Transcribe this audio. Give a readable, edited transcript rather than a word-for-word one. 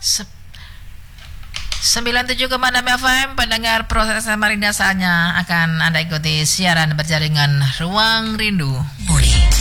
97,6 FM pendengar proses Samarinda, saatnya akan Anda ikuti siaran berjaringan Ruang Rindu Budi.